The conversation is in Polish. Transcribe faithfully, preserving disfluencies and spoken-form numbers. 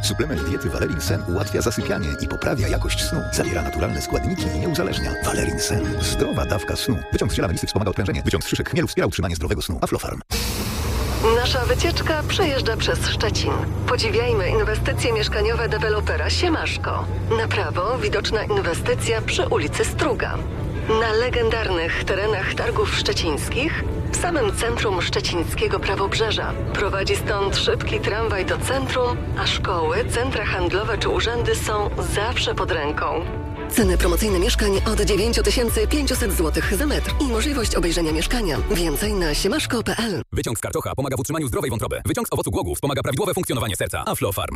Suplement diety Valerin Sen ułatwia zasypianie i poprawia jakość snu. Zawiera naturalne składniki i nie uzależnia. Valerin Sen. Zdrowa dawka snu. Wyciąg z ziela melisy wspomaga odprężenie. Wyciąg z szyszek chmielu wspiera utrzymanie zdrowego snu. Aflofarm. Nasza wycieczka przejeżdża przez Szczecin. Podziwiajmy inwestycje mieszkaniowe dewelopera Siemaszko. Na prawo widoczna inwestycja przy ulicy Struga. Na legendarnych terenach targów szczecińskich, w samym centrum szczecińskiego Prawobrzeża. Prowadzi stąd szybki tramwaj do centrum, a szkoły, centra handlowe czy urzędy są zawsze pod ręką. Ceny promocyjne mieszkań od dziewięć tysięcy pięćset złotych za metr i możliwość obejrzenia mieszkania. Więcej na siemaszko kropka p l. Wyciąg z karczocha pomaga w utrzymaniu zdrowej wątroby. Wyciąg z owocu głogów wspomaga prawidłowe funkcjonowanie serca. Aflofarm.